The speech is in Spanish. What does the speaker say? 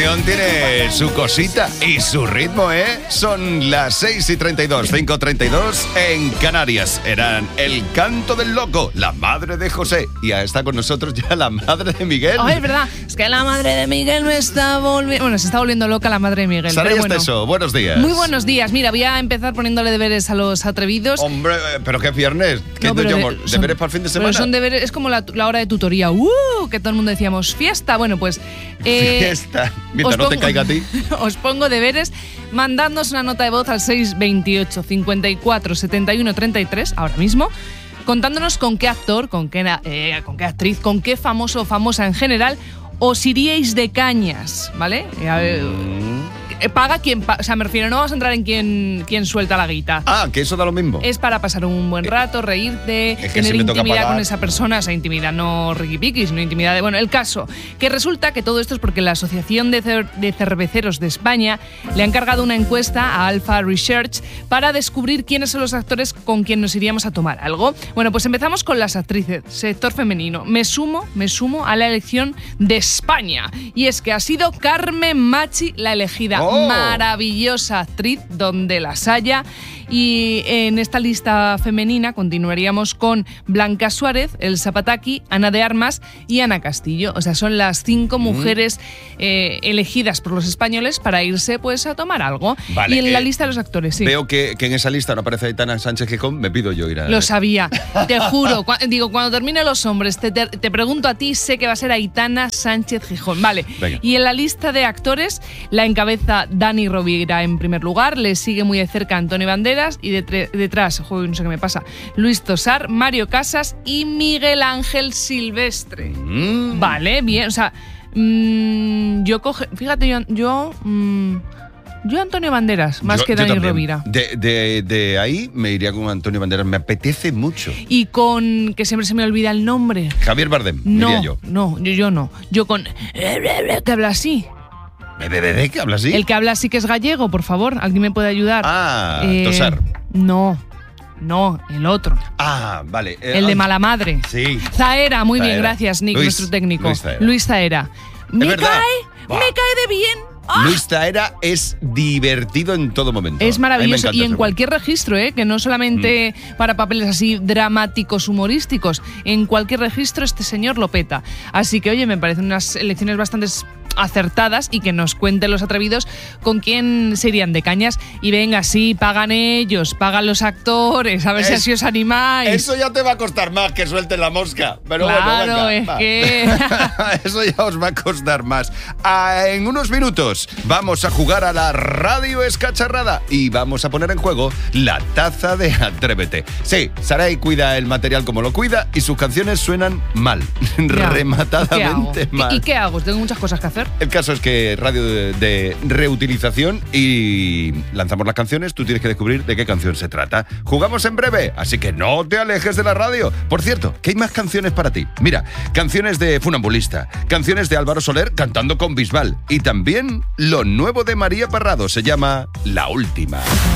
canción tiene su cosita y su ritmo, ¿eh? Son las 6:32, 5:32 en Canarias. Eran El Canto del Loco, la madre de José. Y está con nosotros ya la madre de Miguel. Oh, es verdad, es que la madre de Miguel me está volviendo... Bueno, se está volviendo loca la madre de Miguel. Sara pero bueno. Esteso, buenos días. Muy buenos días. Mira, voy a empezar poniéndole deberes a los atrevidos. Hombre, pero qué viernes. ¿Qué ¿Deberes para el fin de semana? Son deberes, es como la hora de tutoría. Que todo el mundo decíamos, fiesta. Bueno, pues... fiesta. Mientras no te caiga a ti. Os pongo deberes mandándonos una nota de voz al 628 54 71 33, ahora mismo, contándonos con qué actor, con qué actriz, con qué famoso o famosa en general os iríais de cañas, ¿vale? Paga quien paga, o sea, me refiero, no vamos a entrar en quién suelta la guita. Que eso da lo mismo. Es para pasar un buen rato, reírte, tener intimidad con esa persona, o sea, intimidad no riquipiqui, sino intimidad de... Bueno, el caso, que resulta que todo esto es porque la Asociación de Cerveceros de España le ha encargado una encuesta a Alpha Research para descubrir quiénes son los actores con quien nos iríamos a tomar algo. Bueno, pues empezamos con las actrices, sector femenino. Me sumo a la elección de España, y es que ha sido Carmen Machi la elegida. Maravillosa actriz donde las haya. Y en esta lista femenina continuaríamos con Blanca Suárez, Elsa Pataki, Ana de Armas y Ana Castillo. O sea, son las 5 mujeres elegidas por los españoles para irse pues a tomar algo. Vale, y en la lista de los actores, sí. Veo que en esa lista no aparece Aitana Sánchez Gijón, me pido yo ir a... Lo sabía, te juro. Cuando termine Los Hombres, te pregunto a ti, sé que va a ser Aitana Sánchez Gijón. Vale. Venga. Y en la lista de actores la encabeza Dani Rovira en primer lugar, le sigue muy de cerca Antonio Banderas y detrás, no sé qué me pasa, Luis Tosar, Mario Casas y Miguel Ángel Silvestre. Vale, bien, o sea, yo Antonio Banderas, más que Dani Rovira. De ahí me iría con Antonio Banderas, me apetece mucho. Y con, que siempre se me olvida el nombre. Javier Bardem, diría yo. No, yo no. Yo con... que habla así. ¿Qué habla así? El que habla así que es gallego, por favor, ¿alguien me puede ayudar? Tosar. No, el otro. Vale. El de Mala Madre. Sí. Zaera, muy bien, gracias, Nick, nuestro técnico. Luis Zaera. Me cae de bien. Luis Zaera es divertido en todo momento. Es maravilloso y en cualquier registro, que no solamente para papeles así dramáticos, humorísticos. En cualquier registro este señor lo peta. Así que, oye, me parecen unas elecciones bastante acertadas y que nos cuenten los atrevidos con quién se irían de cañas. Y venga, sí, pagan ellos, pagan los actores, a ver si así os animáis. Eso ya te va a costar más que suelten la mosca. Pero claro, bueno, venga, que... Eso ya os va a costar más. En unos minutos vamos a jugar a la radio escacharrada y vamos a poner en juego la taza de Atrévete. Sí, Saray cuida el material como lo cuida y sus canciones suenan mal, rematadamente mal. ¿Y qué hago? Tengo muchas cosas que hacer. El caso es que radio de reutilización y lanzamos las canciones, tú tienes que descubrir de qué canción se trata. Jugamos en breve, así que no te alejes de la radio. Por cierto, que hay más canciones para ti. Mira, canciones de Funambulista, canciones de Álvaro Soler cantando con Bisbal y también lo nuevo de María Parrado, se llama La Última.